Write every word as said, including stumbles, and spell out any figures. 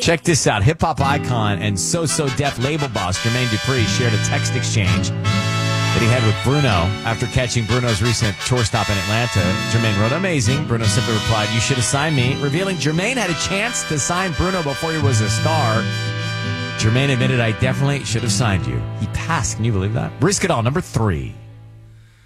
Check this out. Hip-hop icon and so-so deaf label boss Jermaine Dupri shared a text exchange that he had with Bruno after catching Bruno's recent tour stop in Atlanta. Jermaine wrote, "Amazing." Bruno simply replied, "You should have signed me," revealing Jermaine had a chance to sign Bruno before he was a star. Jermaine admitted, "I definitely should have signed you." He passed. Can you believe that? Risk It All, number three.